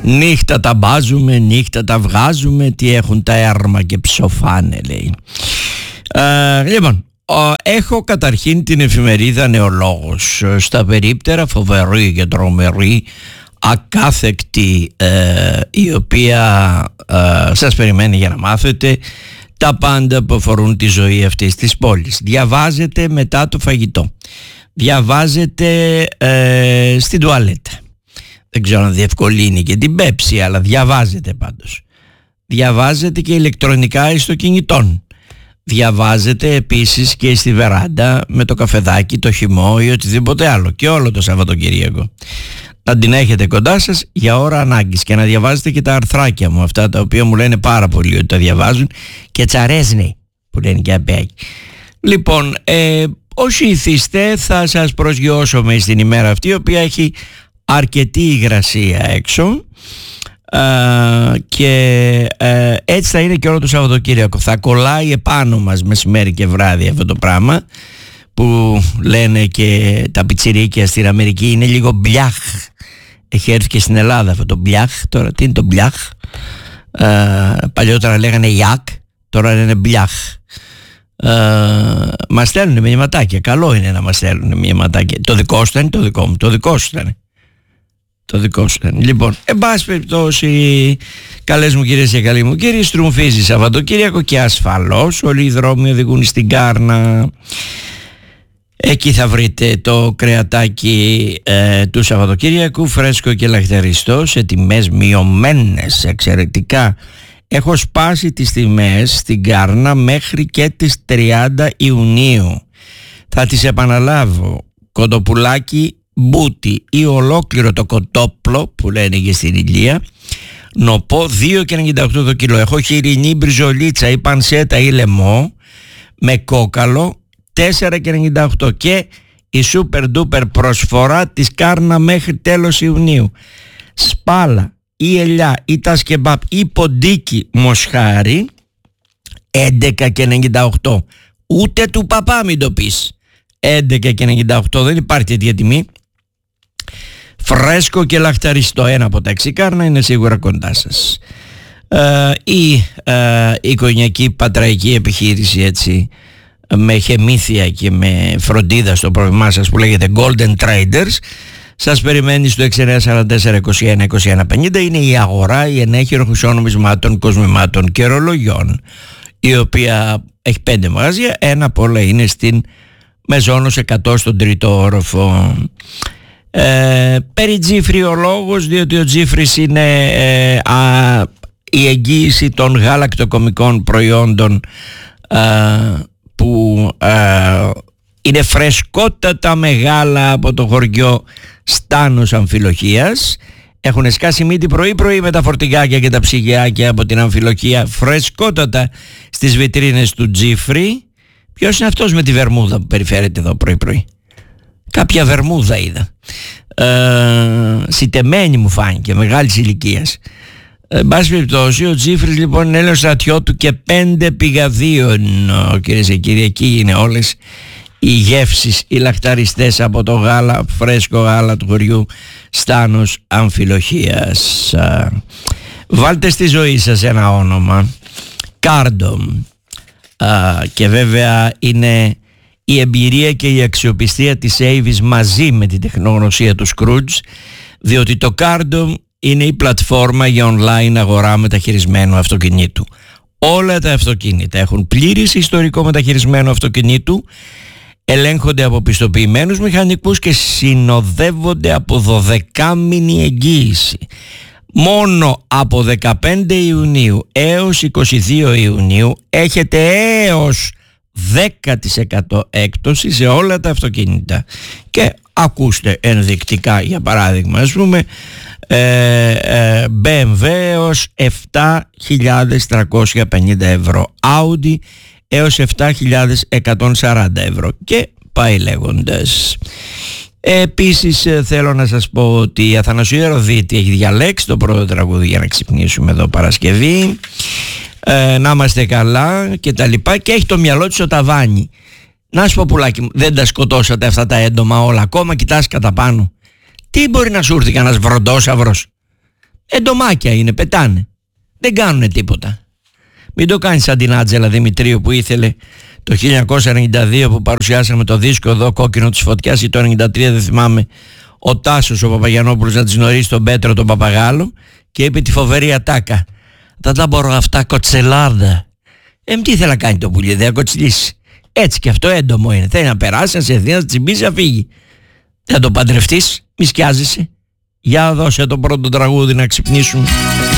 Νύχτα τα μπάζουμε, νύχτα τα βγάζουμε, τι έχουν τα έρμα και ψοφάνε, λέει. Λοιπόν, έχω καταρχήν την εφημερίδα Νεολόγος στα περίπτερα, φοβερή και τρομερή, ακάθεκτη, η οποία σας περιμένει για να μάθετε τα πάντα που αφορούν τη ζωή αυτής της πόλης. Διαβάζετε μετά το φαγητό, διαβάζετε στην τουαλέτα, δεν ξέρω αν διευκολύνει και την πέψη, αλλά διαβάζετε πάντως. Διαβάζετε και ηλεκτρονικά στο κινητόν. Διαβάζετε επίσης και στη βεράντα με το καφεδάκι, το χυμό ή οτιδήποτε άλλο, και όλο το Σαββατοκύριακο. Να την έχετε κοντά σας για ώρα ανάγκης και να διαβάζετε και τα αρθράκια μου, αυτά τα οποία μου λένε πάρα πολύ ότι τα διαβάζουν και τσαρέσνε, που λένε και απέκει. Λοιπόν, όσοι ήθιστε θα σας προσγειώσουμε στην ημέρα αυτή, η οποία έχει αρκετή υγρασία έξω, και έτσι θα είναι και όλο το Σαββατοκύριακο. Θα κολλάει επάνω μας μεσημέρι και βράδυ αυτό το πράγμα που λένε και τα πιτσιρίκια στην Αμερική, είναι λίγο μπλιάχ. Έχει έρθει και στην Ελλάδα αυτό το μπλιάχ. Τώρα τι είναι το μπλιάχ? Παλιότερα λέγανε γιάκ, τώρα λένε μπλιάχ. Μας στέλνουν μηνυματάκια. Καλό είναι να μας στέλνουν μηνυματάκια. Το δικό σου ήταν, το δικό μου. Το δικό σου ήταν. Το δικό σου ήταν. Λοιπόν, εν πάση περιπτώσει, καλές μου κυρίες και καλοί μου κύριοι, στρουμφίζει Σαββατοκύριακο και ασφαλώς όλοι οι δρόμοι οδηγούν στην Κάρνα. Εκεί θα βρείτε το κρεατάκι του Σαββατοκύριακου, φρέσκο και λαχταριστό, σε τιμές μειωμένες εξαιρετικά. Έχω σπάσει τις τιμές στην Κάρνα μέχρι και τις 30 Ιουνίου. Θα τις επαναλάβω. Κοντοπουλάκι μπούτι ή ολόκληρο το κοτόπλο που λένε και στην Ηλία, νοπό 2,98 το κιλό. Έχω χοιρινή μπριζολίτσα ή πανσέτα ή λαιμό με κόκαλο 4,98 και η super duper προσφορά της Κάρνα μέχρι τέλος Ιουνίου. Σπάλα ή ελιά ή τα σκεμπάπ ή ποντίκι μοσχάρι 11,98. Ούτε του παπά μην το πεις. 11,98, δεν υπάρχει τέτοια τιμή. Φρέσκο και λαχταριστό, ένα από τα 6 Κάρνα είναι σίγουρα κοντά σας. Η οικογενειακή πατραϊκή επιχείρηση, έτσι, με χεμήθεια και με φροντίδα στο πρόβλημά σας, που λέγεται Golden Traders, σας περιμένει στο 6944212150. Είναι η αγορά, η ενέχειρο χρυσών νομισμάτων, κοσμημάτων και ρολογιών, η οποία έχει 5 μαγαζιά. Ένα από όλα είναι στην Μεζόνος 100 στον 3ο όροφο. Περί Τζίφρι ο λόγος, διότι ο Τζίφρις είναι η εγγύηση των γαλακτοκομικών προϊόντων που είναι φρεσκότατα μεγάλα από το χωριό Στάνος Αμφιλοχίας. Έχουν σκάσει μύτη πρωί-πρωί με τα φορτηγάκια και τα ψυγιάκια από την Αμφιλοχία, φρεσκότατα στις βιτρίνες του Τζίφρι. Ποιος είναι αυτός με τη βερμούδα που περιφέρεται εδώ πρωί-πρωί? Κάποια βερμούδα είδα. Σιτεμένη μου φάνηκε, μεγάλης ηλικίας. Εν πάση περιπτώσει, ο Τζίφρις λοιπόν είναι Έλληνος στρατιώτου και 5 πηγαδίων. Κυρίες και κύριοι, εκεί είναι όλες οι γεύσεις, οι λαχταριστές από το γάλα, φρέσκο γάλα του χωριού Στάνος Αμφιλοχίας. Βάλτε στη ζωή σας ένα όνομα, Κάρντομ. Και βέβαια είναι η εμπειρία και η αξιοπιστία της Avis μαζί με την τεχνογνωσία του Scrooge, διότι το Cardom είναι η πλατφόρμα για online αγορά μεταχειρισμένου αυτοκινήτου. Όλα τα αυτοκίνητα έχουν πλήρης ιστορικό μεταχειρισμένου αυτοκινήτου, ελέγχονται από πιστοποιημένους μηχανικούς και συνοδεύονται από 12μηνη εγγύηση. Μόνο από 15 Ιουνίου έως 22 Ιουνίου έχετε έως 10% έκπτωση σε όλα τα αυτοκίνητα. Και ακούστε ενδεικτικά, για παράδειγμα, ας πούμε, BMW έως 7.350 ευρώ, Audi έως 7.140 ευρώ και πάει λέγοντας. Επίσης θέλω να σας πω ότι η Αθανασίου Εροδίτη έχει διαλέξει το πρώτο τραγούδι για να ξυπνήσουμε εδώ Παρασκευή, να είμαστε καλά και τα λοιπά, και έχει το μυαλό της στο ταβάνι. Να σου πω, πουλάκι μου, δεν τα σκοτώσατε αυτά τα έντομα όλα ακόμα? Κοιτάς κατά πάνω, τι μπορεί να σου έρθει κανένας βροντόσαυρος? Εντομάκια είναι, πετάνε. Δεν κάνουν τίποτα. Μην το κάνεις σαν την Άτζελα Δημητρίου που ήθελε το 1992 που παρουσιάσαμε το δίσκο εδώ, Κόκκινο της Φωτιάς, ή το 1993, δεν θυμάμαι, ο Τάσος ο Παπαγιαννόπουλος να της γνωρίσει τον Πέτρο τον Παπαγάλο και είπε τη φοβερή ατάκα: «Δεν τα μπορώ αυτά, κοτσελάδα». Τι ήθελε να κάνει το πουλί, δεν θα κοτσιλήσει. Έτσι και αυτό έντομο είναι. Θέλει να περάσει, να σε δει, να τσιμπήσει, να φύγει. Δεν θα το παντρευτείς, μη σκιάζεσαι. Για δώσε το πρώτο τραγούδι να ξυπνήσουμε.